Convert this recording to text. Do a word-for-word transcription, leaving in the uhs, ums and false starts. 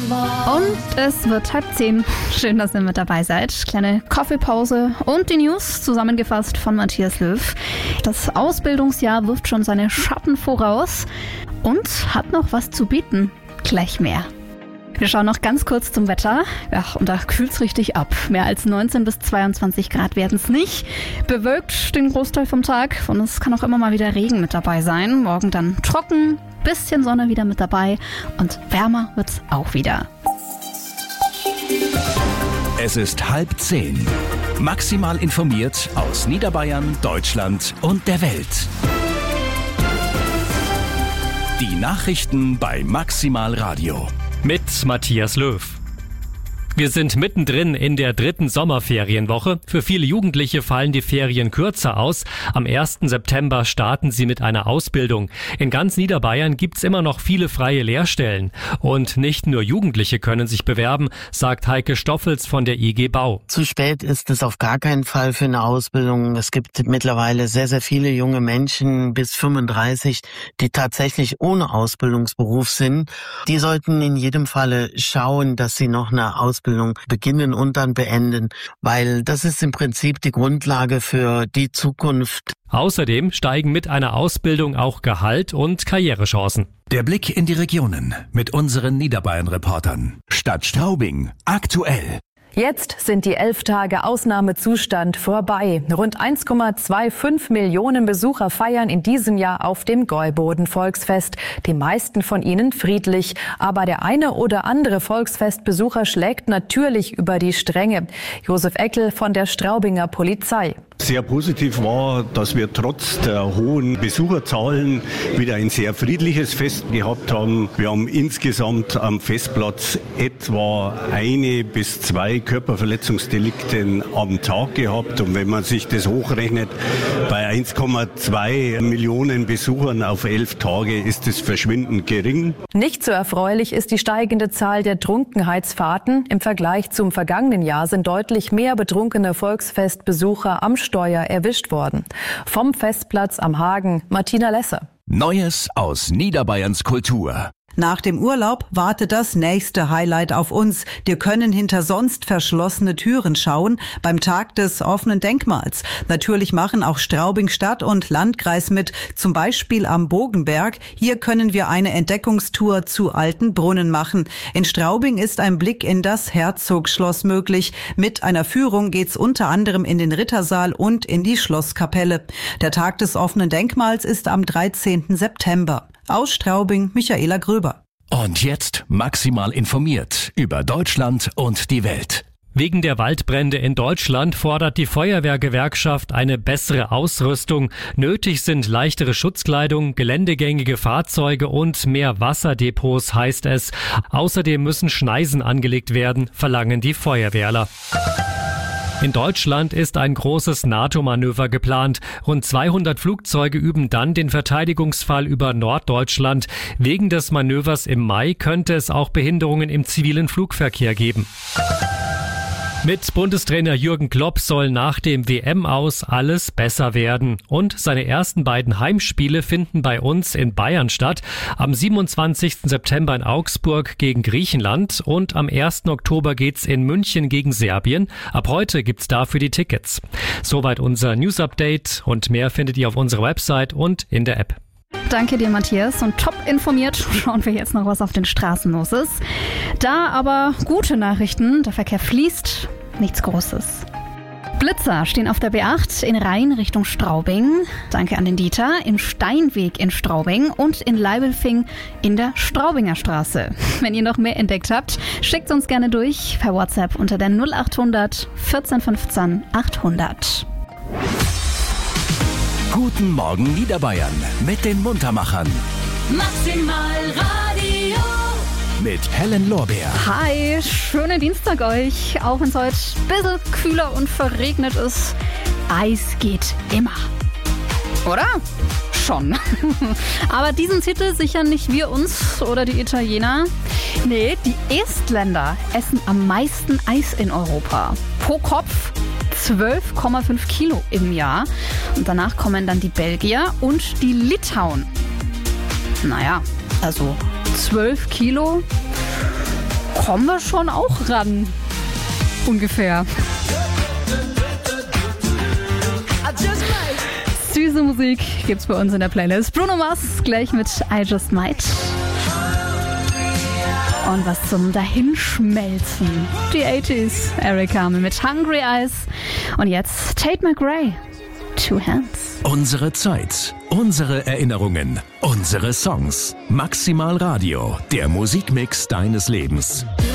Und es wird halb zehn. Schön, dass ihr mit dabei seid. Kleine Kaffeepause und die News zusammengefasst von Matthias Löw. Das Ausbildungsjahr wirft schon seine Schatten voraus und hat noch was zu bieten. Gleich mehr. Wir schauen noch ganz kurz zum Wetter. Ja, und da kühlt's richtig ab. Mehr als neunzehn bis zweiundzwanzig Grad werden es nicht. Bewölkt den Großteil vom Tag und es kann auch immer mal wieder Regen mit dabei sein. Morgen dann trocken, bisschen Sonne wieder mit dabei und wärmer wird's auch wieder. Es ist halb zehn. Maximal informiert aus Niederbayern, Deutschland und der Welt. Die Nachrichten bei Maximal Radio. Mit Matthias Löw. Wir sind mittendrin in der dritten Sommerferienwoche. Für viele Jugendliche fallen die Ferien kürzer aus. Am ersten September starten sie mit einer Ausbildung. In ganz Niederbayern gibt's immer noch viele freie Lehrstellen. Und nicht nur Jugendliche können sich bewerben, sagt Heike Stoffels von der I G Bau. Zu spät ist es auf gar keinen Fall für eine Ausbildung. Es gibt mittlerweile sehr, sehr viele junge Menschen bis fünfunddreißig, die tatsächlich ohne Ausbildungsberuf sind. Die sollten in jedem Falle schauen, dass sie noch eine Ausbildung beginnen und dann beenden, weil das ist im Prinzip die Grundlage für die Zukunft. Außerdem steigen mit einer Ausbildung auch Gehalt und Karrierechancen. Der Blick in die Regionen mit unseren Niederbayern-Reportern. Stadt Straubing, aktuell. Jetzt sind die elf Tage Ausnahmezustand vorbei. Rund eins Komma fünfundzwanzig Millionen Besucher feiern in diesem Jahr auf dem Gäuboden-Volksfest. Die meisten von ihnen friedlich. Aber der eine oder andere Volksfestbesucher schlägt natürlich über die Stränge. Josef Eckel von der Straubinger Polizei. Sehr positiv war, dass wir trotz der hohen Besucherzahlen wieder ein sehr friedliches Fest gehabt haben. Wir haben insgesamt am Festplatz etwa eine bis zwei Körperverletzungsdelikte am Tag gehabt. Und wenn man sich das hochrechnet, bei eins Komma zwei Millionen Besuchern auf elf Tage ist es verschwindend gering. Nicht so erfreulich ist die steigende Zahl der Trunkenheitsfahrten. Im Vergleich zum vergangenen Jahr sind deutlich mehr betrunkene Volksfestbesucher am Steuer erwischt worden. Vom Festplatz am Hagen, Martina Lesser. Neues aus Niederbayerns Kultur. Nach dem Urlaub wartet das nächste Highlight auf uns. Wir können hinter sonst verschlossene Türen schauen beim Tag des offenen Denkmals. Natürlich machen auch Straubing Stadt und Landkreis mit, zum Beispiel am Bogenberg. Hier können wir eine Entdeckungstour zu alten Brunnen machen. In Straubing ist ein Blick in das Herzogsschloss möglich. Mit einer Führung geht's unter anderem in den Rittersaal und in die Schlosskapelle. Der Tag des offenen Denkmals ist am dreizehnten September. Aus Straubing, Michaela Gröber. Und jetzt maximal informiert über Deutschland und die Welt. Wegen der Waldbrände in Deutschland fordert die Feuerwehrgewerkschaft eine bessere Ausrüstung. Nötig sind leichtere Schutzkleidung, geländegängige Fahrzeuge und mehr Wasserdepots, heißt es. Außerdem müssen Schneisen angelegt werden, verlangen die Feuerwehrler. In Deutschland ist ein großes NATO-Manöver geplant. Rund zweihundert Flugzeuge üben dann den Verteidigungsfall über Norddeutschland. Wegen des Manövers im Mai könnte es auch Behinderungen im zivilen Flugverkehr geben. Mit Bundestrainer Jürgen Klopp soll nach dem W M-Aus alles besser werden. Und seine ersten beiden Heimspiele finden bei uns in Bayern statt. Am siebenundzwanzigsten September in Augsburg gegen Griechenland und am ersten Oktober geht's in München gegen Serbien. Ab heute gibt's dafür die Tickets. Soweit unser News-Update und mehr findet ihr auf unserer Website und in der App. Danke dir, Matthias. Und top informiert schauen wir jetzt noch, was auf den Straßen los ist. Da aber gute Nachrichten. Der Verkehr fließt. Nichts Großes. Blitzer stehen auf der B acht in Rhein Richtung Straubing. Danke an den Dieter. In Steinweg in Straubing und in Leibelfing in der Straubinger Straße. Wenn ihr noch mehr entdeckt habt, schickt uns gerne durch per WhatsApp unter der null achthundert vierzehn fünfzehn achthundert. Guten Morgen Niederbayern mit den Muntermachern. Maximal Radio. Mit Helen Lorbeer. Hi, schönen Dienstag euch. Auch wenn es heute ein bisschen kühler und verregnet ist, Eis geht immer. Oder? Schon. Aber diesen Titel sichern nicht wir uns oder die Italiener. Nee, die Estländer essen am meisten Eis in Europa. Pro Kopf zwölf Komma fünf Kilo im Jahr. Und danach kommen dann die Belgier und die Litauen. Naja, also zwölf Kilo kommen wir schon auch ran. Ungefähr. Süße Musik gibt's bei uns in der Playlist. Bruno Mars gleich mit I Just Might. Und was zum Dahinschmelzen. Die achtziger, Eric Carmen mit Hungry Eyes. Und jetzt Tate McRae, Two Hands. Unsere Zeit, unsere Erinnerungen, unsere Songs. Maximal Radio, der Musikmix deines Lebens.